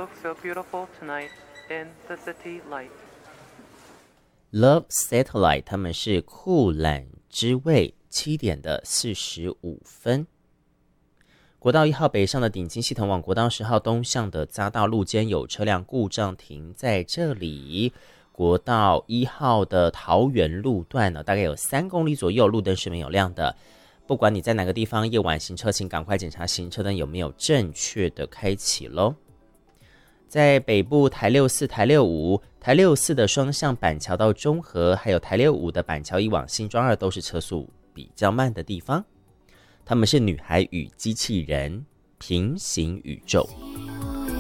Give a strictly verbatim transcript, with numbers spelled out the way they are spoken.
look so beautiful tonight in the city light. Love Satellite 他们是酷懒之味，七点的四十五分。国道一号北上的顶金系统往国道十号东向的匝道路间有车辆故障停在这里。国道一号的桃园路段呢，大概有三公里左右，路灯是没有亮的。不管你在哪个地方，夜晚行车，请赶快检查行车灯有没有正确的开启咯。在北部台六四、台六五、台六四的双向板桥到中和，还有台六五的板桥一往新庄二都是车速比较慢的地方。他们是女孩与机器人平行宇宙。